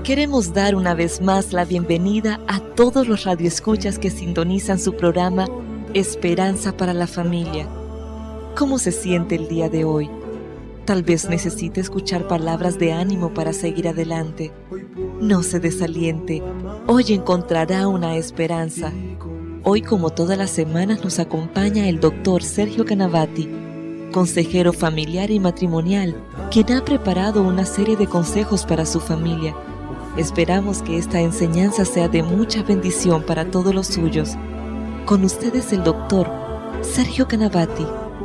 Queremos dar una vez más la bienvenida a todos los radioescuchas que sintonizan su programa Esperanza para la Familia. ¿Cómo se siente el día de hoy? Tal vez necesite escuchar palabras de ánimo para seguir adelante. No se desaliente. Hoy encontrará una esperanza. Hoy, como todas las semanas, nos acompaña el doctor Sergio Canavati, consejero familiar y matrimonial, quien ha preparado una serie de consejos para su familia. Esperamos que esta enseñanza sea de mucha bendición para todos los suyos. Con ustedes el doctor Sergio Canavati.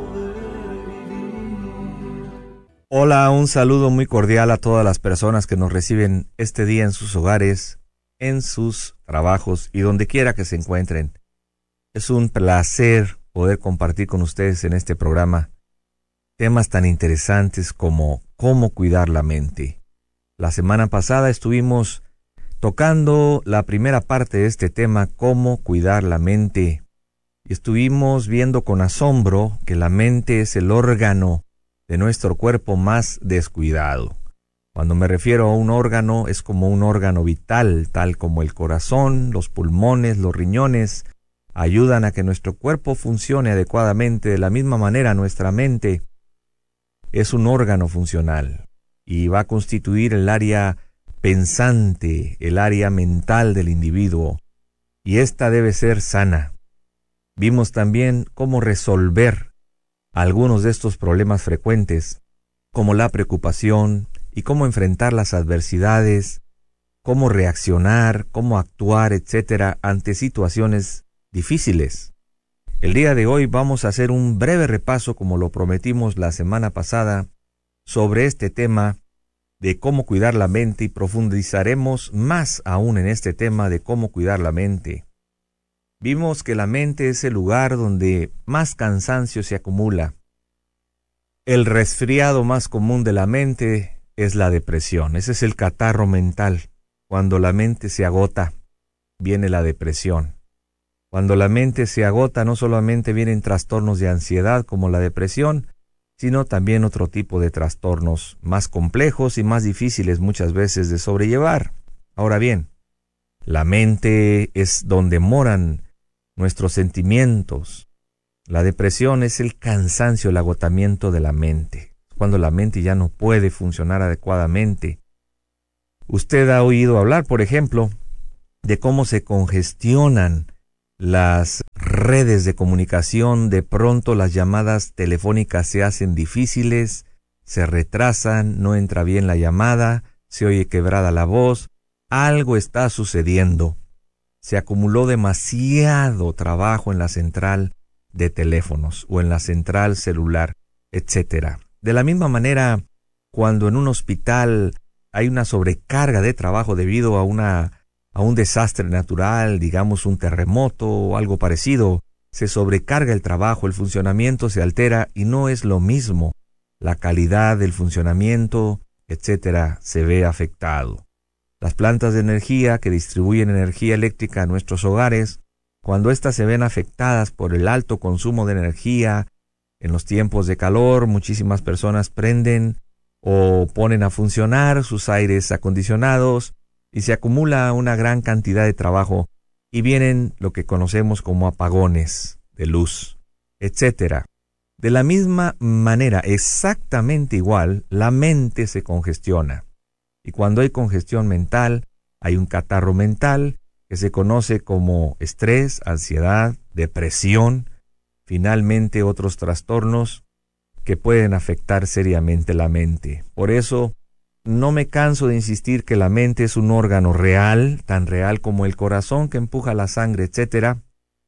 Hola, un saludo muy cordial a todas las personas que nos reciben este día en sus hogares, en sus trabajos y donde quiera que se encuentren. Es un placer poder compartir con ustedes en este programa temas tan interesantes como cómo cuidar la mente. La semana pasada estuvimos tocando la primera parte de este tema, cómo cuidar la mente. Y estuvimos viendo con asombro que la mente es el órgano de nuestro cuerpo más descuidado. Cuando me refiero a un órgano, es como un órgano vital, tal como el corazón, los pulmones, los riñones, ayudan a que nuestro cuerpo funcione adecuadamente. De la misma manera, nuestra mente es un órgano funcional y va a constituir el área pensante, el área mental del individuo, y esta debe ser sana. Vimos también cómo resolver algunos de estos problemas frecuentes, como la preocupación y cómo enfrentar las adversidades, cómo reaccionar, cómo actuar, etcétera, ante situaciones difíciles. El día de hoy vamos a hacer un breve repaso, como lo prometimos la semana pasada, sobre este tema de cómo cuidar la mente, y profundizaremos más aún en este tema de cómo cuidar la mente. Vimos que la mente es el lugar donde más cansancio se acumula. El resfriado más común de la mente es la depresión. Ese es el catarro mental. Cuando la mente se agota, viene la depresión. Cuando la mente se agota, no solamente vienen trastornos de ansiedad como la depresión, sino también otro tipo de trastornos más complejos y más difíciles muchas veces de sobrellevar. Ahora bien, la mente es donde moran nuestros sentimientos. La depresión es el cansancio, el agotamiento de la mente, cuando la mente ya no puede funcionar adecuadamente. Usted ha oído hablar, por ejemplo, de cómo se congestionan las redes de comunicación. De pronto las llamadas telefónicas se hacen difíciles, se retrasan, no entra bien la llamada, se oye quebrada la voz. Algo está sucediendo. Se acumuló demasiado trabajo en la central de teléfonos o en la central celular, etc. De la misma manera, cuando en un hospital hay una sobrecarga de trabajo debido a un desastre natural, digamos un terremoto o algo parecido, se sobrecarga el trabajo, el funcionamiento se altera y no es lo mismo. La calidad del funcionamiento, etcétera, se ve afectado. Las plantas de energía que distribuyen energía eléctrica a nuestros hogares, cuando éstas se ven afectadas por el alto consumo de energía, en los tiempos de calor, muchísimas personas prenden o ponen a funcionar sus aires acondicionados, y se acumula una gran cantidad de trabajo y vienen lo que conocemos como apagones de luz, etc. De la misma manera, exactamente igual, la mente se congestiona. Y cuando hay congestión mental, hay un catarro mental que se conoce como estrés, ansiedad, depresión, finalmente otros trastornos que pueden afectar seriamente la mente. Por eso, no me canso de insistir que la mente es un órgano real, tan real como el corazón que empuja la sangre, etc.,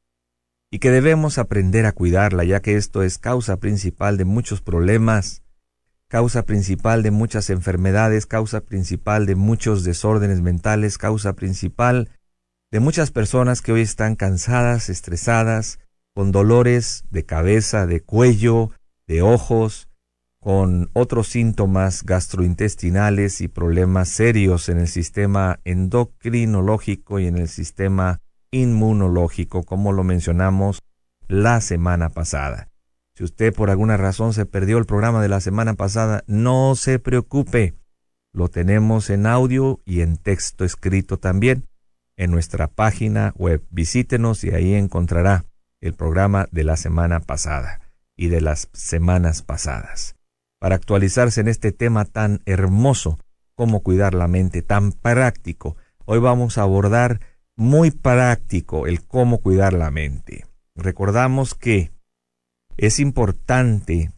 y que debemos aprender a cuidarla, ya que esto es causa principal de muchos problemas, causa principal de muchas enfermedades, causa principal de muchos desórdenes mentales, causa principal de muchas personas que hoy están cansadas, estresadas, con dolores de cabeza, de cuello, de ojos, con otros síntomas gastrointestinales y problemas serios en el sistema endocrinológico y en el sistema inmunológico, como lo mencionamos la semana pasada. Si usted por alguna razón se perdió el programa de la semana pasada, no se preocupe. Lo tenemos en audio y en texto escrito también en nuestra página web. Visítenos y ahí encontrará el programa de la semana pasada y de las semanas pasadas. Para actualizarse en este tema tan hermoso, cómo cuidar la mente, tan práctico, hoy vamos a abordar muy práctico el cómo cuidar la mente. Recordamos que es importante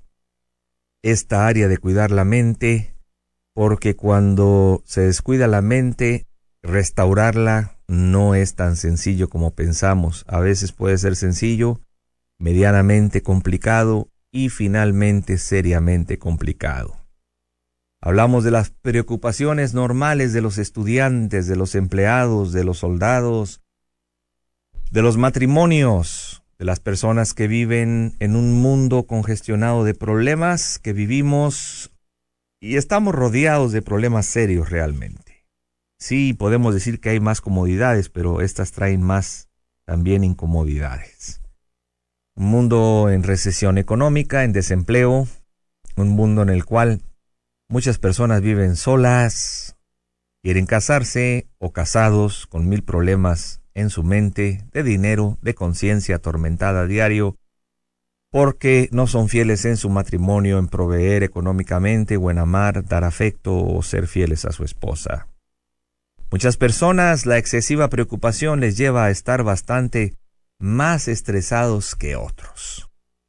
esta área de cuidar la mente porque cuando se descuida la mente, restaurarla no es tan sencillo como pensamos. A veces puede ser sencillo, medianamente complicado y finalmente seriamente complicado. Hablamos de las preocupaciones normales de los estudiantes, de los empleados, de los soldados, de los matrimonios, de las personas que viven en un mundo congestionado de problemas, que vivimos y estamos rodeados de problemas serios realmente. Sí, podemos decir que hay más comodidades, pero estas traen más también incomodidades. Un mundo en recesión económica, en desempleo, un mundo en el cual muchas personas viven solas, quieren casarse o casados con 1000 problemas en su mente, de dinero, de conciencia atormentada a diario, porque no son fieles en su matrimonio, en proveer económicamente o en amar, dar afecto o ser fieles a su esposa. Muchas personas, la excesiva preocupación les lleva a estar bastante más estresados que otros.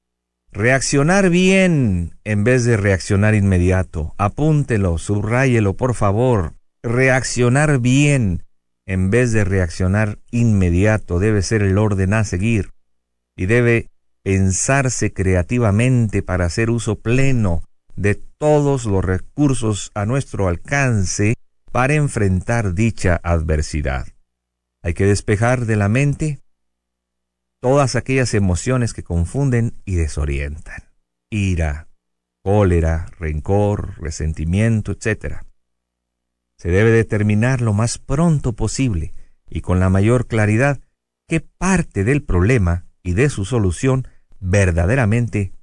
Reaccionar bien en vez de reaccionar inmediato. Apúntelo, subráyelo, por favor. Reaccionar bien en vez de reaccionar inmediato debe ser el orden a seguir y debe pensarse creativamente para hacer uso pleno de todos los recursos a nuestro alcance para enfrentar dicha adversidad. Hay que despejar de la mente todas aquellas emociones que confunden y desorientan. Ira, cólera, rencor, resentimiento, etc. Se debe determinar lo más pronto posible y con la mayor claridad qué parte del problema y de su solución verdaderamente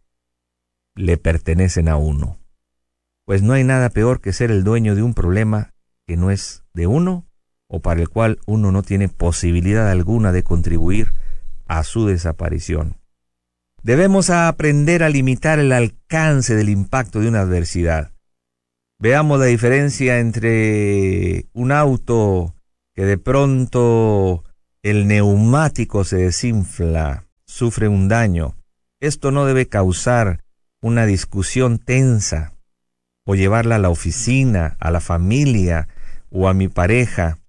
le pertenecen a uno. Pues no hay nada peor que ser el dueño de un problema que no es de uno o para el cual uno no tiene posibilidad alguna de contribuir a su desaparición. Debemos aprender a limitar el alcance del impacto de una adversidad. Veamos la diferencia entre un auto que de pronto el neumático se desinfla, sufre un daño. Esto no debe causar una discusión tensa o llevarla a la oficina, a la familia o a mi pareja.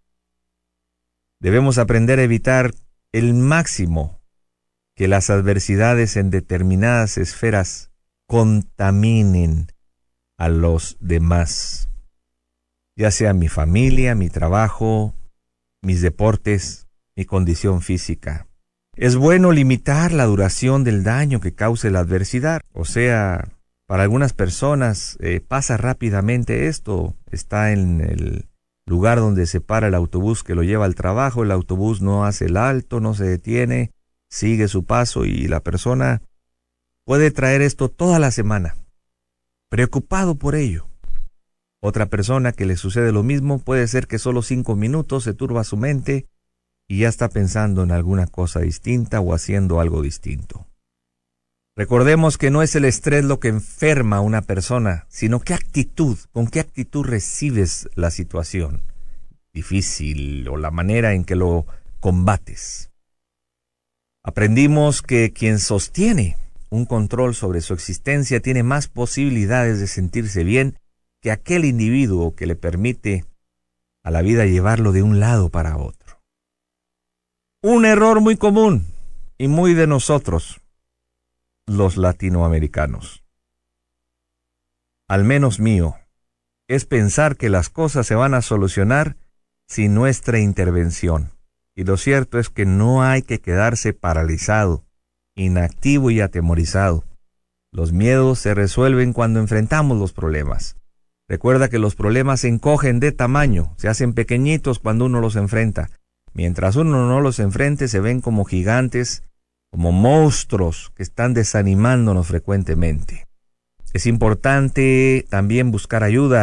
Debemos aprender a evitar el máximo que las adversidades en determinadas esferas contaminen a los demás, ya sea mi familia, mi trabajo, mis deportes, mi condición física. Es bueno limitar la duración del daño que cause la adversidad. O sea, para algunas personas pasa rápidamente esto. Está en el lugar donde se para el autobús que lo lleva al trabajo, el autobús no hace el alto, no se detiene, sigue su paso y la persona puede traer esto toda la semana, preocupado por ello. Otra persona que le sucede lo mismo puede ser que solo 5 minutos se turba su mente y ya está pensando en alguna cosa distinta o haciendo algo distinto. Recordemos que no es el estrés lo que enferma a una persona, sino con qué actitud recibes la situación difícil o la manera en que lo combates. Aprendimos que quien sostiene un control sobre su existencia tiene más posibilidades de sentirse bien que aquel individuo que le permite a la vida llevarlo de un lado para otro. Un error muy común y muy de nosotros, los latinoamericanos, al menos mío, es pensar que las cosas se van a solucionar sin nuestra intervención. Y lo cierto es que no hay que quedarse paralizado, inactivo y atemorizado. Los miedos se resuelven cuando enfrentamos los problemas. Recuerda que los problemas se encogen de tamaño, se hacen pequeñitos cuando uno los enfrenta. Mientras uno no los enfrente, se ven como gigantes, como monstruos que están desanimándonos frecuentemente. Es importante también buscar ayuda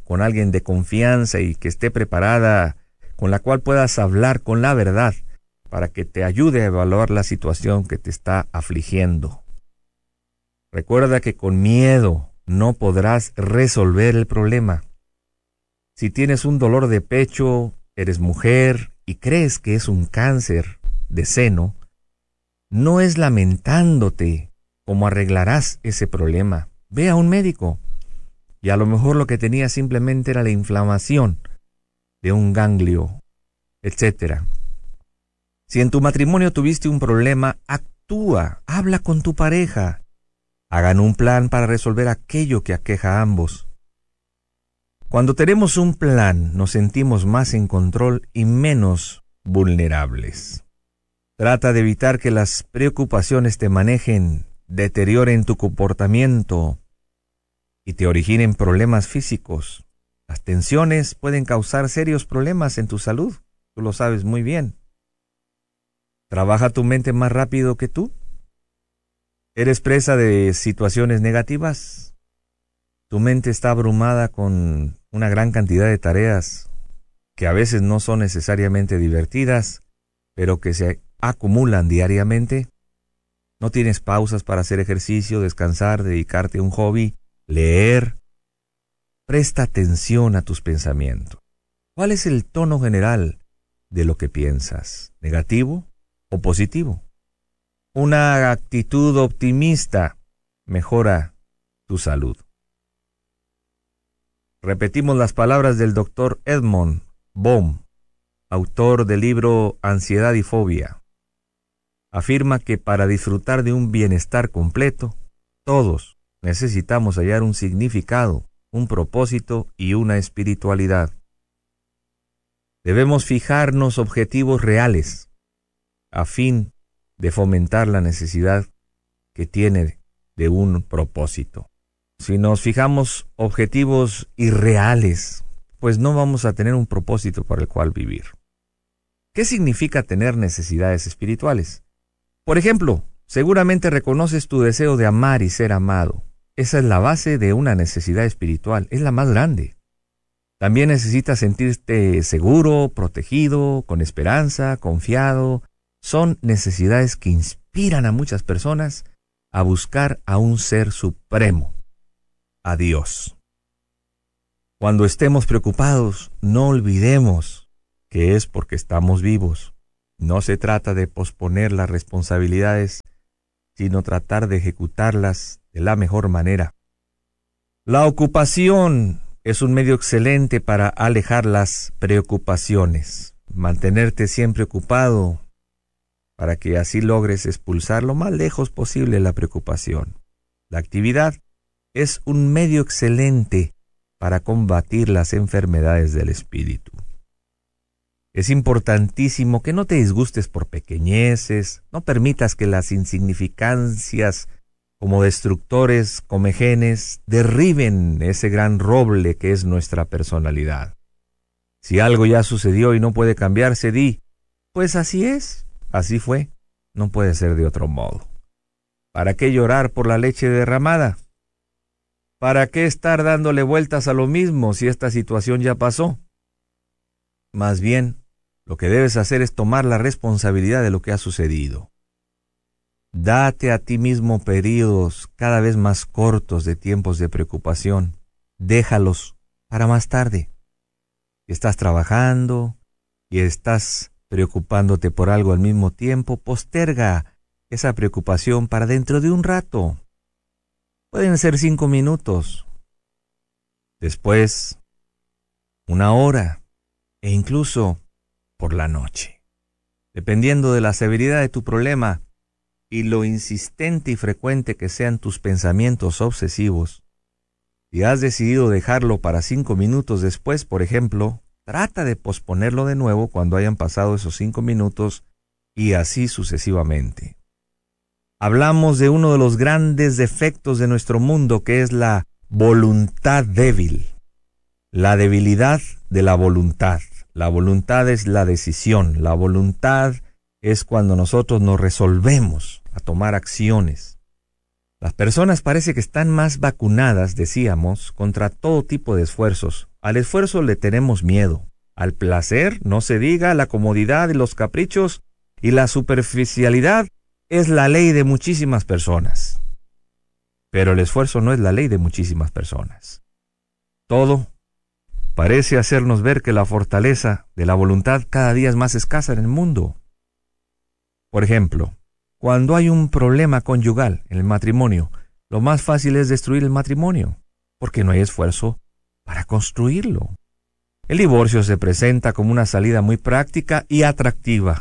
con alguien de confianza y que esté preparada, con la cual puedas hablar con la verdad, para que te ayude a evaluar la situación que te está afligiendo. Recuerda que con miedo no podrás resolver el problema. Si tienes un dolor de pecho, eres mujer y crees que es un cáncer de seno, no es lamentándote cómo arreglarás ese problema. Ve a un médico y a lo mejor lo que tenías simplemente era la inflamación de un ganglio, etc. Si en tu matrimonio tuviste un problema, actúa, habla con tu pareja. Hagan un plan para resolver aquello que aqueja a ambos. Cuando tenemos un plan, nos sentimos más en control y menos vulnerables. Trata de evitar que las preocupaciones te manejen, deterioren tu comportamiento y te originen problemas físicos. Las tensiones pueden causar serios problemas en tu salud. Tú lo sabes muy bien. ¿Trabaja tu mente más rápido que tú? ¿Eres presa de situaciones negativas? Tu mente está abrumada con una gran cantidad de tareas que a veces no son necesariamente divertidas, pero que se acumulan diariamente. No tienes pausas para hacer ejercicio, descansar, dedicarte a un hobby, leer. Presta atención a tus pensamientos. ¿Cuál es el tono general de lo que piensas? ¿Negativo o positivo? Una actitud optimista mejora tu salud. Repetimos las palabras del Dr. Edmund Bohm, autor del libro Ansiedad y Fobia. Afirma que para disfrutar de un bienestar completo, todos necesitamos hallar un significado, un propósito y una espiritualidad. Debemos fijarnos objetivos reales a fin de fomentar la necesidad que tiene de un propósito. Si nos fijamos objetivos irreales, pues no vamos a tener un propósito para el cual vivir. ¿Qué significa tener necesidades espirituales? Por ejemplo, seguramente reconoces tu deseo de amar y ser amado. Esa es la base de una necesidad espiritual, es la más grande. También necesitas sentirte seguro, protegido, con esperanza, confiado. Son necesidades que inspiran a muchas personas a buscar a un ser supremo, a Dios. Cuando estemos preocupados, no olvidemos que es porque estamos vivos. No se trata de posponer las responsabilidades, sino tratar de ejecutarlas de la mejor manera. La ocupación es un medio excelente para alejar las preocupaciones. Mantenerte siempre ocupado para que así logres expulsar lo más lejos posible la preocupación. La actividad es un medio excelente para combatir las enfermedades del espíritu. Es importantísimo que no te disgustes por pequeñeces, no permitas que las insignificancias como destructores comegenes derriben ese gran roble que es nuestra personalidad. Si algo ya sucedió y no puede cambiarse, di, pues así es, así fue, no puede ser de otro modo. ¿Para qué llorar por la leche derramada? ¿Para qué estar dándole vueltas a lo mismo si esta situación ya pasó? Más bien, lo que debes hacer es tomar la responsabilidad de lo que ha sucedido. Date a ti mismo periodos cada vez más cortos de tiempos de preocupación. Déjalos para más tarde. Si estás trabajando y estás preocupándote por algo al mismo tiempo, posterga esa preocupación para dentro de un rato. Pueden ser 5 minutos. Después, 1 hora e incluso por la noche. Dependiendo de la severidad de tu problema y lo insistente y frecuente que sean tus pensamientos obsesivos, si has decidido dejarlo para 5 minutos después, por ejemplo, trata de posponerlo de nuevo cuando hayan pasado esos 5 minutos y así sucesivamente. Hablamos de uno de los grandes defectos de nuestro mundo, que es la voluntad débil. La debilidad de la voluntad. La voluntad es la decisión. La voluntad es cuando nosotros nos resolvemos a tomar acciones. Las personas parece que están más vacunadas, decíamos, contra todo tipo de esfuerzos. Al esfuerzo le tenemos miedo. Al placer, no se diga, la comodidad y los caprichos y la superficialidad es la ley de muchísimas personas. Pero el esfuerzo no es la ley de muchísimas personas. Todo parece hacernos ver que la fortaleza de la voluntad cada día es más escasa en el mundo. Por ejemplo, cuando hay un problema conyugal en el matrimonio, lo más fácil es destruir el matrimonio, porque no hay esfuerzo para construirlo. El divorcio se presenta como una salida muy práctica y atractiva.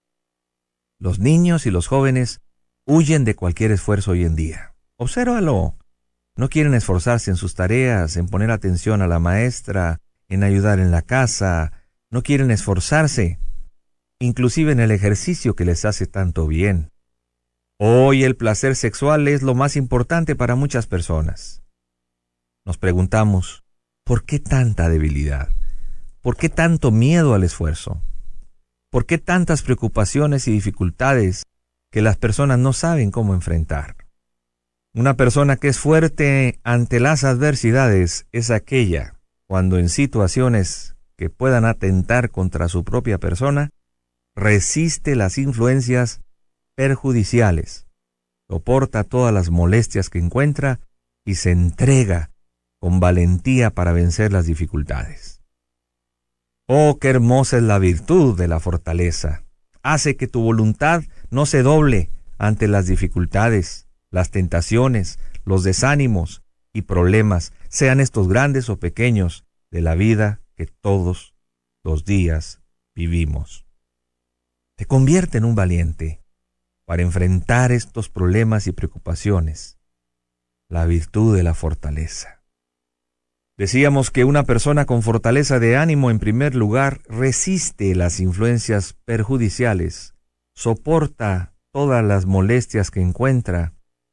Los niños y los jóvenes huyen de cualquier esfuerzo hoy en día. Obsérvalo. No quieren esforzarse en sus tareas, en poner atención a la maestra, en ayudar en la casa. No quieren esforzarse, inclusive en el ejercicio que les hace tanto bien. Hoy el placer sexual es lo más importante para muchas personas. Nos preguntamos, ¿por qué tanta debilidad? ¿Por qué tanto miedo al esfuerzo? ¿Por qué tantas preocupaciones y dificultades que las personas no saben cómo enfrentar? Una persona que es fuerte ante las adversidades es aquella cuando en situaciones que puedan atentar contra su propia persona, resiste las influencias perjudiciales, soporta todas las molestias que encuentra y se entrega con valentía para vencer las dificultades. Oh, qué hermosa es la virtud de la fortaleza. Hace que tu voluntad no se doble ante las dificultades, las tentaciones, los desánimos y problemas, sean estos grandes o pequeños, de la vida que todos los días vivimos. Te convierte en un valiente para enfrentar estos problemas y preocupaciones. La virtud de la fortaleza. Decíamos que una persona con fortaleza de ánimo, en primer lugar, resiste las influencias perjudiciales, soporta todas las molestias que encuentra.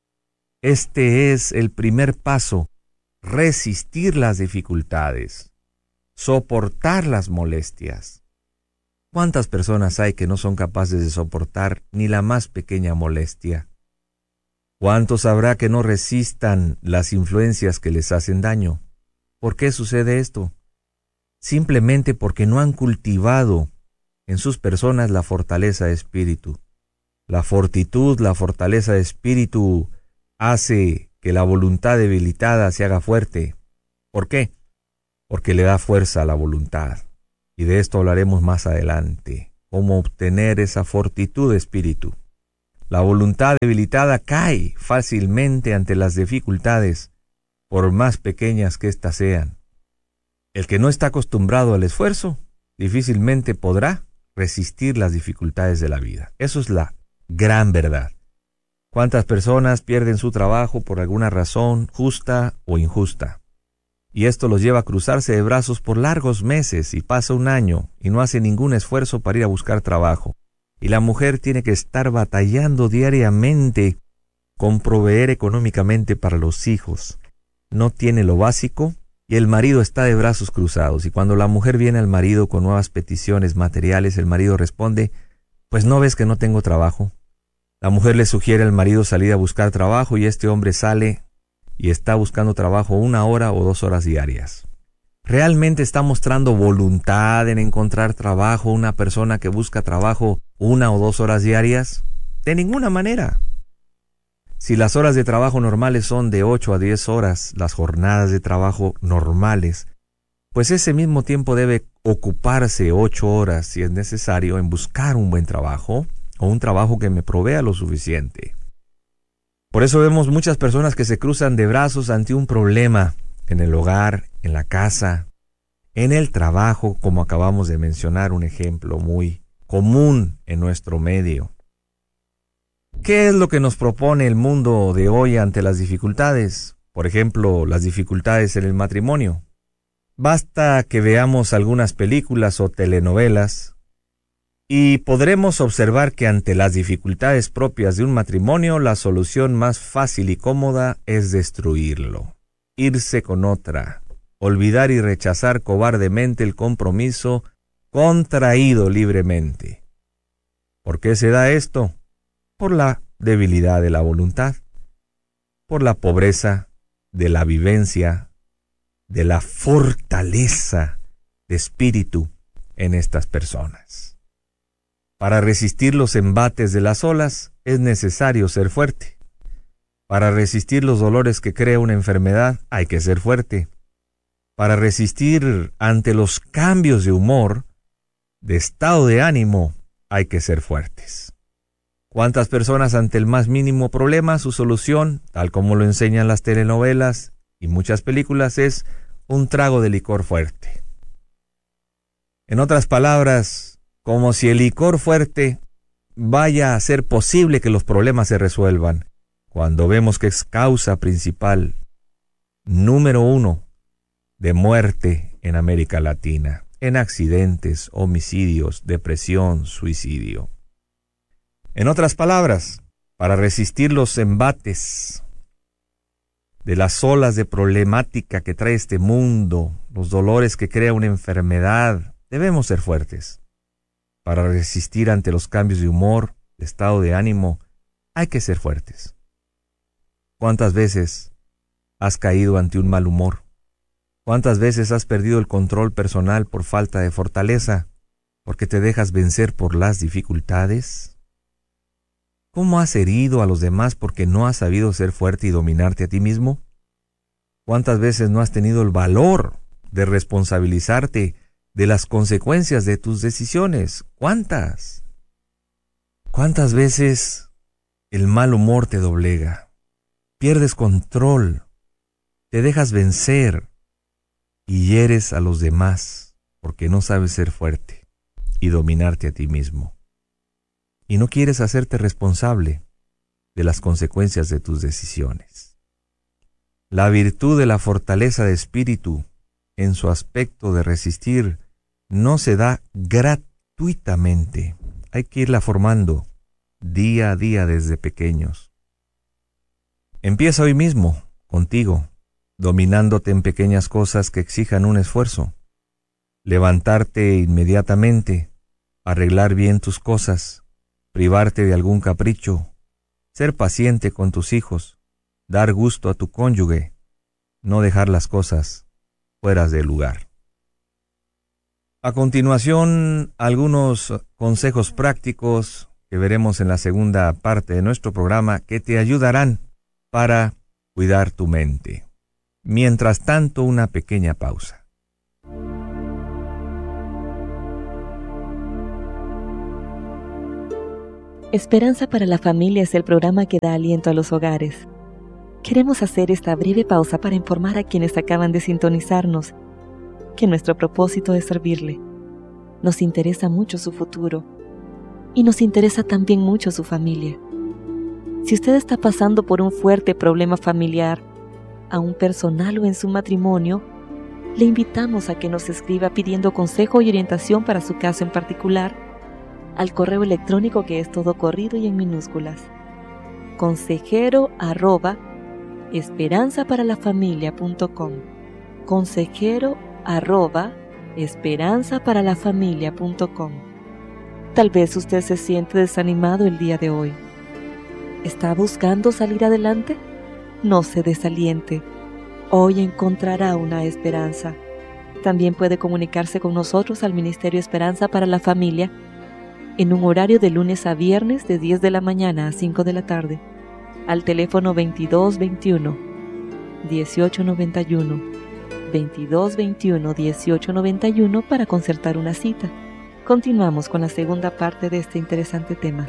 Este es el primer paso, resistir las dificultades, soportar las molestias. ¿Cuántas personas hay que no son capaces de soportar ni la más pequeña molestia? ¿Cuántos habrá que no resistan las influencias que les hacen daño? ¿Por qué sucede esto? Simplemente porque no han cultivado en sus personas la fortaleza de espíritu. La fortitud, la fortaleza de espíritu hace que la voluntad debilitada se haga fuerte. ¿Por qué? Porque le da fuerza a la voluntad. Y de esto hablaremos más adelante. Cómo obtener esa fortitud de espíritu. La voluntad debilitada cae fácilmente ante las dificultades, por más pequeñas que éstas sean. El que no está acostumbrado al esfuerzo, difícilmente podrá resistir las dificultades de la vida. Eso es la gran verdad. ¿Cuántas personas pierden su trabajo por alguna razón, justa o injusta? Y esto los lleva a cruzarse de brazos por largos meses y pasa un año y no hace ningún esfuerzo para ir a buscar trabajo. Y la mujer tiene que estar batallando diariamente con proveer económicamente para los hijos. No tiene lo básico y el marido está de brazos cruzados. Y cuando la mujer viene al marido con nuevas peticiones materiales, el marido responde, pues no ves que no tengo trabajo. La mujer le sugiere al marido salir a buscar trabajo y este hombre sale y está buscando trabajo 1 hora o 2 horas diarias. ¿Realmente está mostrando voluntad en encontrar trabajo una persona que busca trabajo 1 o 2 horas diarias? De ninguna manera. Si las horas de trabajo normales son de 8 a 10 horas, las jornadas de trabajo normales, pues ese mismo tiempo debe ocuparse 8 horas, si es necesario, en buscar un buen trabajo o un trabajo que me provea lo suficiente. Por eso vemos muchas personas que se cruzan de brazos ante un problema en el hogar, en la casa, en el trabajo, como acabamos de mencionar, un ejemplo muy común en nuestro medio. ¿Qué es lo que nos propone el mundo de hoy ante las dificultades? Por ejemplo, las dificultades en el matrimonio. Basta que veamos algunas películas o telenovelas y podremos observar que ante las dificultades propias de un matrimonio, la solución más fácil y cómoda es destruirlo, irse con otra, olvidar y rechazar cobardemente el compromiso contraído libremente. ¿Por qué se da esto? Por la debilidad de la voluntad, por la pobreza de la vivencia de la fortaleza de espíritu en estas personas. Para resistir los embates de las olas es necesario ser fuerte. Para resistir los dolores que crea una enfermedad hay que ser fuerte. Para resistir ante los cambios de humor, de estado de ánimo, hay que ser fuertes. ¿Cuántas personas ante el más mínimo problema, su solución, tal como lo enseñan las telenovelas y muchas películas, es un trago de licor fuerte? En otras palabras, como si el licor fuerte vaya a hacer posible que los problemas se resuelvan, cuando vemos que es causa principal, número 1, de muerte en América Latina, en accidentes, homicidios, depresión, suicidio. En otras palabras, para resistir los embates de las olas de problemática que trae este mundo, los dolores que crea una enfermedad, debemos ser fuertes. Para resistir ante los cambios de humor, de estado de ánimo, hay que ser fuertes. ¿Cuántas veces has caído ante un mal humor? ¿Cuántas veces has perdido el control personal por falta de fortaleza, porque te dejas vencer por las dificultades? ¿Cómo has herido a los demás porque no has sabido ser fuerte y dominarte a ti mismo? ¿Cuántas veces no has tenido el valor de responsabilizarte de las consecuencias de tus decisiones? ¿Cuántas? ¿Cuántas veces el mal humor te doblega? Pierdes control, te dejas vencer y hieres a los demás porque no sabes ser fuerte y dominarte a ti mismo. Y no quieres hacerte responsable de las consecuencias de tus decisiones. La virtud de la fortaleza de espíritu en su aspecto de resistir no se da gratuitamente. Hay que irla formando día a día desde pequeños. Empieza hoy mismo, contigo, dominándote en pequeñas cosas que exijan un esfuerzo. Levantarte inmediatamente, arreglar bien tus cosas, privarte de algún capricho, ser paciente con tus hijos, dar gusto a tu cónyuge, no dejar las cosas fuera de lugar. A continuación, algunos consejos prácticos que veremos en la segunda parte de nuestro programa que te ayudarán para cuidar tu mente. Mientras tanto, una pequeña pausa. Esperanza para la Familia es el programa que da aliento a los hogares. Queremos hacer esta breve pausa para informar a quienes acaban de sintonizarnos que nuestro propósito es servirle. Nos interesa mucho su futuro y nos interesa también mucho su familia. Si usted está pasando por un fuerte problema familiar, aún personal o en su matrimonio, le invitamos a que nos escriba pidiendo consejo y orientación para su caso en particular al correo electrónico que es todo corrido y en minúsculas: consejero@esperanzaparalafamilia.com, consejero@esperanzaparalafamilia.com. Tal vez usted se siente desanimado el día de hoy. ¿Está buscando salir adelante? No se desaliente. Hoy encontrará una esperanza. También puede comunicarse con nosotros al Ministerio Esperanza para la Familia en un horario de lunes a viernes de 10 de la mañana a 5 de la tarde, al teléfono 2221-1891, 2221-1891 para concertar una cita. Continuamos con la segunda parte de este interesante tema.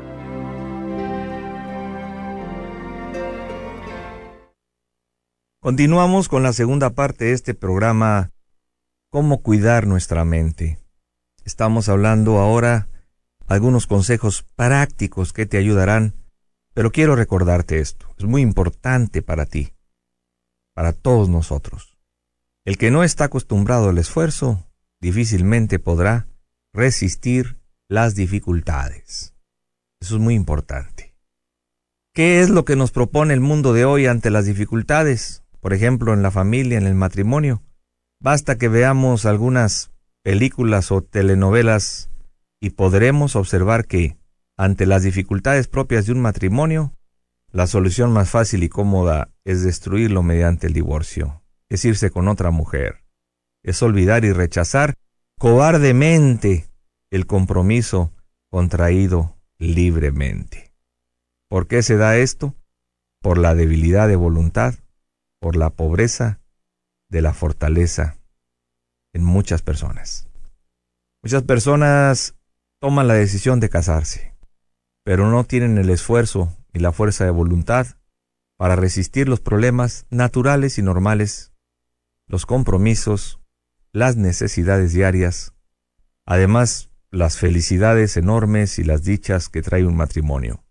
Continuamos con la segunda parte de este programa, cómo cuidar nuestra mente. Estamos hablando ahora algunos consejos prácticos que te ayudarán, pero quiero recordarte esto, es muy importante para ti, para todos nosotros. El que no está acostumbrado al esfuerzo, difícilmente podrá resistir las dificultades. Eso es muy importante. ¿Qué es lo que nos propone el mundo de hoy ante las dificultades? Por ejemplo, en la familia, en el matrimonio. Basta que veamos algunas películas o telenovelas y podremos observar que, ante las dificultades propias de un matrimonio, la solución más fácil y cómoda es destruirlo mediante el divorcio. es irse con otra mujer, es olvidar y rechazar cobardemente el compromiso contraído libremente. ¿Por qué se da esto? Por la debilidad de voluntad, por la pobreza de la fortaleza en muchas personas. Muchas personas toman la decisión de casarse, pero no tienen el esfuerzo y la fuerza de voluntad para resistir los problemas naturales y normales, los compromisos, las necesidades diarias, además las felicidades enormes y las dichas que trae un matrimonio.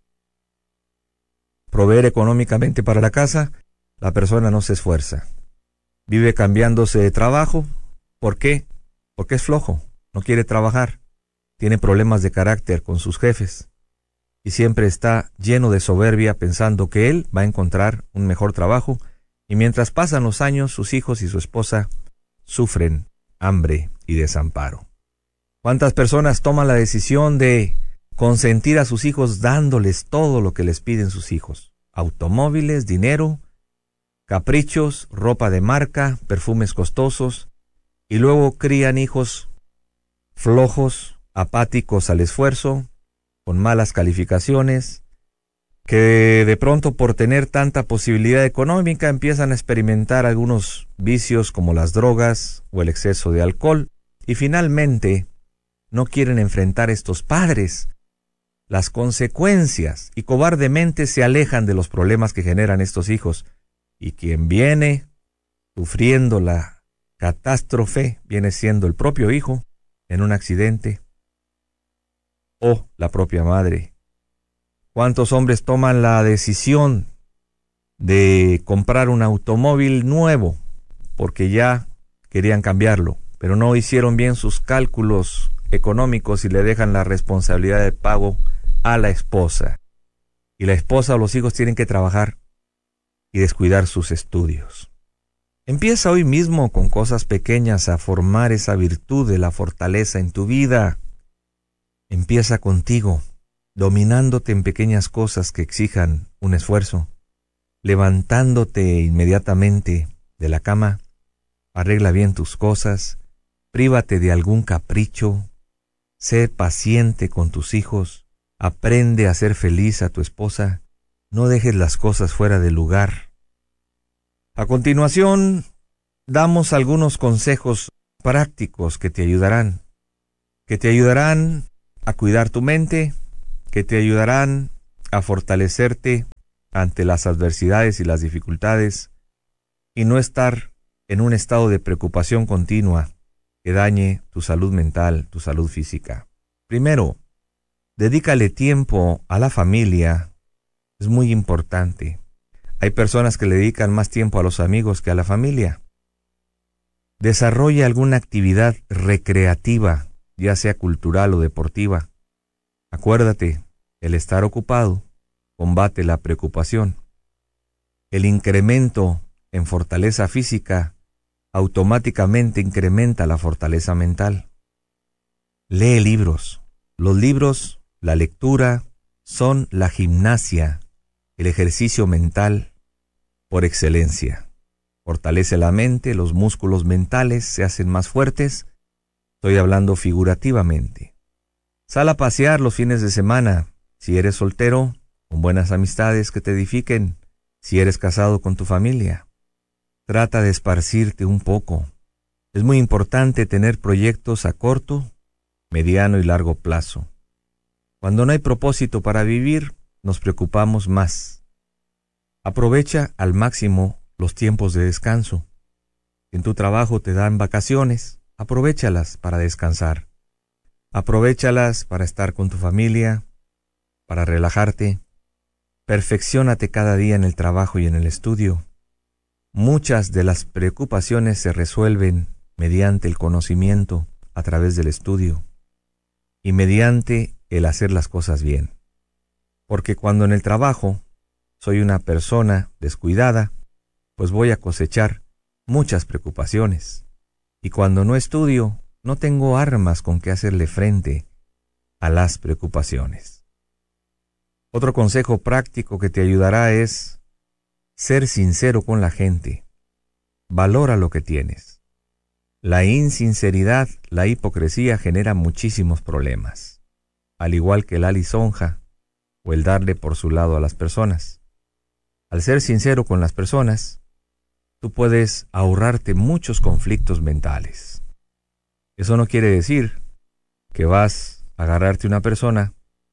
Proveer económicamente para la casa, la persona no se esfuerza. Vive cambiándose de trabajo. ¿Por qué? Porque es flojo, no quiere trabajar, tiene problemas de carácter con sus jefes y siempre está lleno de soberbia pensando que él va a encontrar un mejor trabajo, y mientras pasan los años sus hijos y su esposa sufren hambre y desamparo. ¿Cuántas personas toman la decisión de consentir a sus hijos dándoles todo lo que les piden sus hijos? Automóviles, dinero, caprichos, ropa de marca, perfumes costosos, y luego crían hijos flojos, apáticos al esfuerzo, con malas calificaciones, que de pronto por tener tanta posibilidad económica empiezan a experimentar algunos vicios como las drogas o el exceso de alcohol, y finalmente no quieren enfrentar estos padres las consecuencias y cobardemente se alejan de los problemas que generan estos hijos. Y quien viene sufriendo la catástrofe viene siendo el propio hijo en un accidente o la propia madre. ¿Cuántos hombres toman la decisión de comprar un automóvil nuevo porque ya querían cambiarlo, pero no hicieron bien sus cálculos económicos y le dejan la responsabilidad de pago a la esposa? Y la esposa o los hijos tienen que trabajar y descuidar sus estudios. Empieza hoy mismo con cosas pequeñas a formar esa virtud de la fortaleza en tu vida. Empieza contigo, dominándote en pequeñas cosas que exijan un esfuerzo, levantándote inmediatamente de la cama, arregla bien tus cosas, prívate de algún capricho, sé paciente con tus hijos, aprende a ser feliz a tu esposa, no dejes las cosas fuera de lugar. A continuación, damos algunos consejos prácticos que te ayudarán a cuidar tu mente, que te ayudarán a fortalecerte ante las adversidades y las dificultades y no estar en un estado de preocupación continua que dañe tu salud mental, tu salud física. Primero, dedícale tiempo a la familia. Es muy importante. Hay personas que le dedican más tiempo a los amigos que a la familia. Desarrolla alguna actividad recreativa, ya sea cultural o deportiva. Acuérdate, el estar ocupado combate la preocupación. El incremento en fortaleza física automáticamente incrementa la fortaleza mental. Lee libros. Los libros, la lectura, son la gimnasia, el ejercicio mental por excelencia. Fortalece la mente, los músculos mentales se hacen más fuertes. Estoy hablando figurativamente. Sal a pasear los fines de semana. Si eres soltero, con buenas amistades que te edifiquen. Si eres casado, con tu familia. Trata de esparcirte un poco. Es muy importante tener proyectos a corto, mediano y largo plazo. Cuando no hay propósito para vivir, nos preocupamos más. Aprovecha al máximo los tiempos de descanso. En tu trabajo te dan vacaciones, aprovéchalas para descansar. Aprovéchalas para estar con tu familia, para relajarte. Perfecciónate cada día en el trabajo y en el estudio. Muchas de las preocupaciones se resuelven mediante el conocimiento a través del estudio y mediante el hacer las cosas bien. Porque cuando en el trabajo soy una persona descuidada, pues voy a cosechar muchas preocupaciones. Y cuando no estudio, no tengo armas con que hacerle frente a las preocupaciones. Otro consejo práctico que te ayudará es ser sincero con la gente. Valora lo que tienes. La insinceridad, la hipocresía genera muchísimos problemas, al igual que la lisonja o el darle por su lado a las personas. Al ser sincero con las personas, tú puedes ahorrarte muchos conflictos mentales. Eso no quiere decir que vas a agarrarte una persona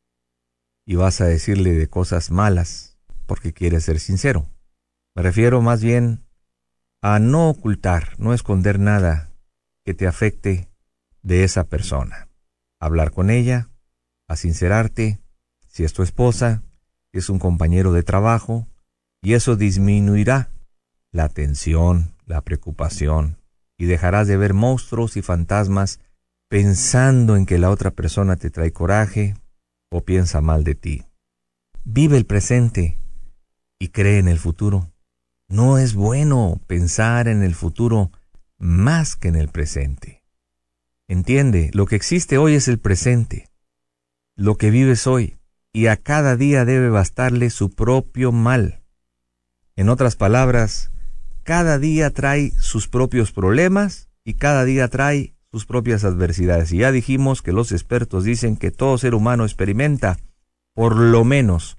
y vas a decirle de cosas malas porque quieres ser sincero. Me refiero más bien a no ocultar, no esconder nada que te afecte de esa persona. Hablar con ella, a sincerarte, si es tu esposa, si es un compañero de trabajo, y eso disminuirá la tensión, la preocupación, y dejarás de ver monstruos y fantasmas pensando en que la otra persona te trae coraje o piensa mal de ti. Vive el presente y cree en el futuro. No es bueno pensar en el futuro más que en el presente. Entiende, lo que existe hoy es el presente, lo que vives hoy, y a cada día debe bastarle su propio mal. En otras palabras, cada día trae sus propios problemas y cada día trae sus propias adversidades. Y ya dijimos que los expertos dicen que todo ser humano experimenta por lo menos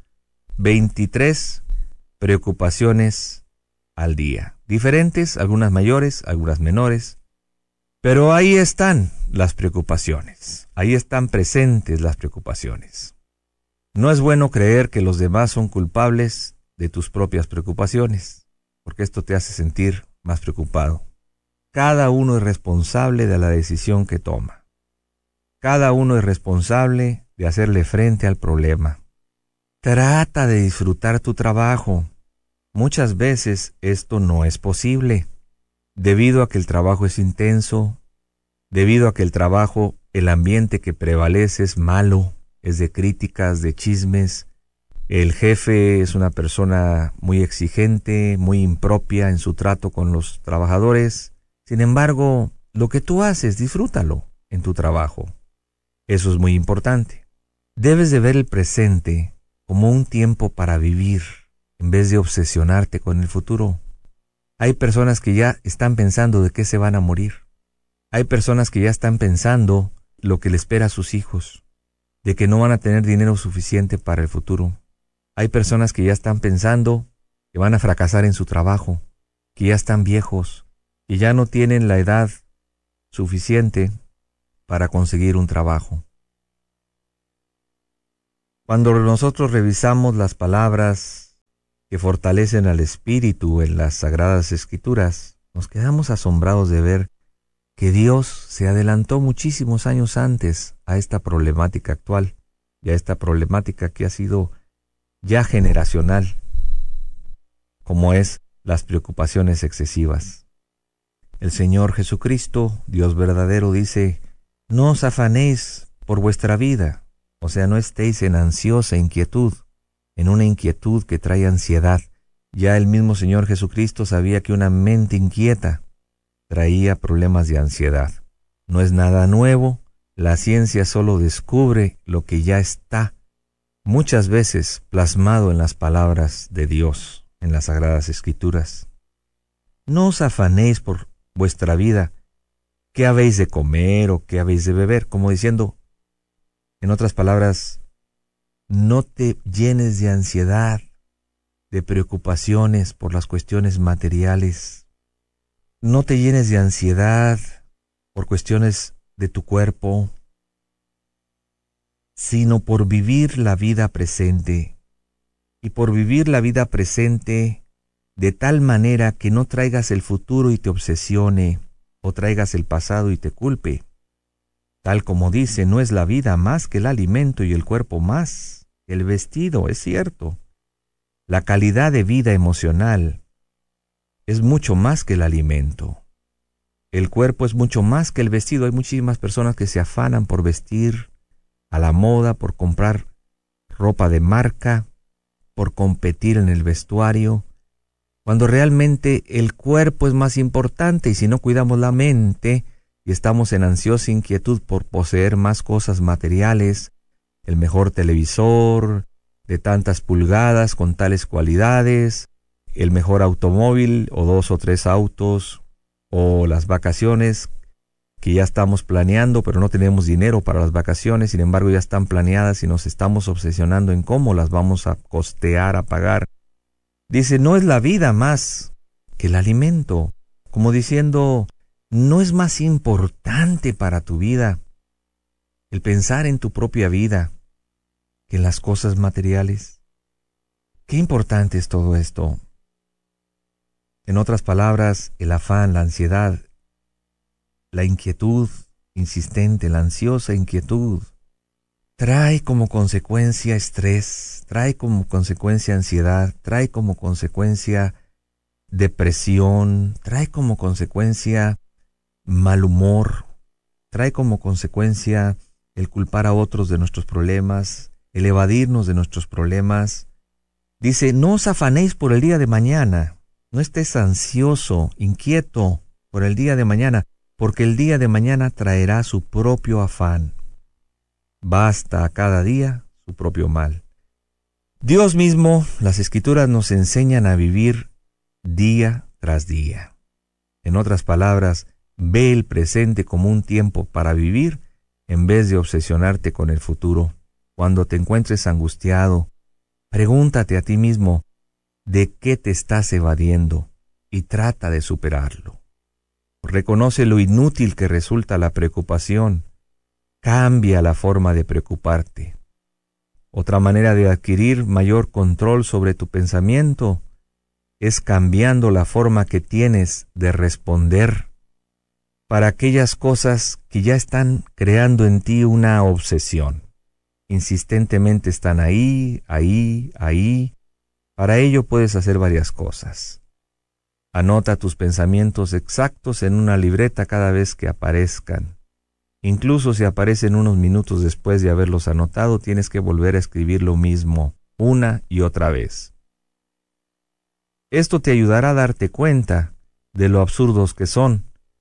23 preocupaciones al día. Diferentes, algunas mayores, algunas menores. Pero ahí están las preocupaciones. Ahí están presentes las preocupaciones. No es bueno creer que los demás son culpables de tus propias preocupaciones, porque esto te hace sentir más preocupado. Cada uno es responsable de la decisión que toma. Cada uno es responsable de hacerle frente al problema. Trata de disfrutar tu trabajo. Muchas veces esto no es posible, debido a que el trabajo es intenso, debido a que el trabajo, el ambiente que prevalece es malo, es de críticas, de chismes. El jefe es una persona muy exigente, muy impropia en su trato con los trabajadores. Sin embargo, lo que tú haces, disfrútalo en tu trabajo. Eso es muy importante. Debes de ver el presente como un tiempo para vivir, en vez de obsesionarte con el futuro. Hay personas que ya están pensando de qué se van a morir. Hay personas que ya están pensando lo que le espera a sus hijos, de que no van a tener dinero suficiente para el futuro. Hay personas que ya están pensando que van a fracasar en su trabajo, que ya están viejos, que ya no tienen la edad suficiente para conseguir un trabajo. Cuando nosotros revisamos las palabras que fortalecen al espíritu en las Sagradas Escrituras, nos quedamos asombrados de ver que Dios se adelantó muchísimos años antes a esta problemática actual y a esta problemática que ha sido ya generacional, como es las preocupaciones excesivas. El Señor Jesucristo, Dios verdadero, dice: no os afanéis por vuestra vida, o sea, no estéis en ansiosa inquietud, en una inquietud que trae ansiedad. Ya el mismo Señor Jesucristo sabía que una mente inquieta traía problemas de ansiedad. No es nada nuevo, la ciencia solo descubre lo que ya está muchas veces plasmado en las palabras de Dios, en las Sagradas Escrituras. No os afanéis por vuestra vida, qué habéis de comer o qué habéis de beber, como diciendo, en otras palabras, no te llenes de ansiedad, de preocupaciones por las cuestiones materiales. No te llenes de ansiedad por cuestiones de tu cuerpo, sino por vivir la vida presente. Y por vivir la vida presente de tal manera que no traigas el futuro y te obsesione, o traigas el pasado y te culpe. Tal como dice, no es la vida más que el alimento y el cuerpo más que el vestido, es cierto. La calidad de vida emocional es mucho más que el alimento. El cuerpo es mucho más que el vestido. Hay muchísimas personas que se afanan por vestir a la moda, por comprar ropa de marca, por competir en el vestuario, cuando realmente el cuerpo es más importante. Y si no cuidamos la mente y estamos en ansiosa inquietud por poseer más cosas materiales, el mejor televisor de tantas pulgadas con tales cualidades, el mejor automóvil o 2 o 3 autos, o las vacaciones que ya estamos planeando, pero no tenemos dinero para las vacaciones, sin embargo ya están planeadas y nos estamos obsesionando en cómo las vamos a costear, a pagar. Dice, no es la vida más que el alimento, como diciendo, no es más importante para tu vida el pensar en tu propia vida que en las cosas materiales. Qué importante es todo esto. En otras palabras, el afán, la ansiedad, la inquietud insistente, la ansiosa inquietud, trae como consecuencia estrés, trae como consecuencia ansiedad, trae como consecuencia depresión, trae como consecuencia mal humor, trae como consecuencia el culpar a otros de nuestros problemas, el evadirnos de nuestros problemas. Dice, no os afanéis por el día de mañana, no estés ansioso, inquieto por el día de mañana, porque el día de mañana traerá su propio afán. Basta a cada día su propio mal. Dios mismo, las Escrituras nos enseñan a vivir día tras día. En otras palabras, ve el presente como un tiempo para vivir en vez de obsesionarte con el futuro. Cuando te encuentres angustiado, pregúntate a ti mismo, ¿de qué te estás evadiendo? Y trata de superarlo. Reconoce lo inútil que resulta la preocupación. Cambia la forma de preocuparte. Otra manera de adquirir mayor control sobre tu pensamiento es cambiando la forma que tienes de responder para aquellas cosas que ya están creando en ti una obsesión. Insistentemente están ahí. Para ello puedes hacer varias cosas. Anota tus pensamientos exactos en una libreta cada vez que aparezcan. Incluso si aparecen unos minutos después de haberlos anotado, tienes que volver a escribir lo mismo, una y otra vez. Esto te ayudará a darte cuenta de lo absurdos que son,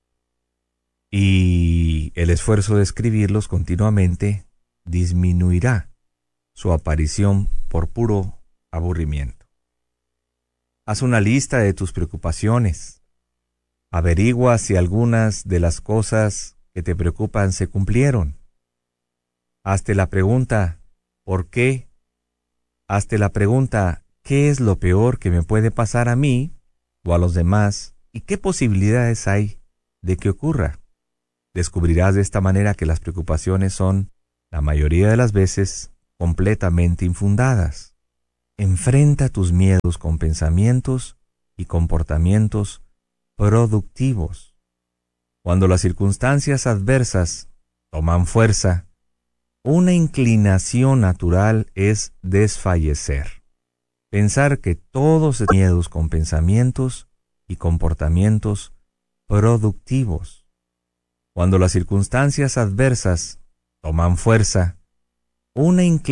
y el esfuerzo de escribirlos continuamente disminuirá su aparición por puro aburrimiento. Haz una lista de tus preocupaciones. Averigua si algunas de las cosas que te preocupan se cumplieron. Hazte la pregunta, ¿por qué? Hazte la pregunta, ¿qué es lo peor que me puede pasar a mí o a los demás? ¿Y qué posibilidades hay de que ocurra? Descubrirás de esta manera que las preocupaciones son, la mayoría de las veces, completamente infundadas. Enfrenta tus miedos con pensamientos y comportamientos productivos. Cuando las circunstancias adversas toman fuerza, una inclinación natural es desfallecer. Pensar que todos los miedos con pensamientos y comportamientos productivos. Cuando las circunstancias adversas toman fuerza, una inclinación